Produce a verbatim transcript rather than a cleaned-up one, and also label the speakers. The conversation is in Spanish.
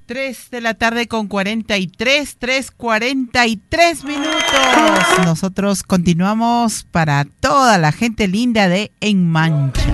Speaker 1: tres de la tarde con cuarenta y tres, tres cuarenta y tres minutos. Nosotros continuamos para toda la gente linda de En Mancha.